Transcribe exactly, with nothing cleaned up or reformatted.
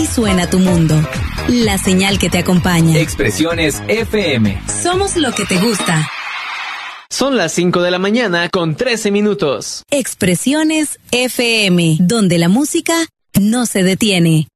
Así suena tu mundo. La señal que te acompaña. Expresiones F M. Somos lo que te gusta. Son las cinco de la mañana con trece minutos. Expresiones F M, donde la música no se detiene.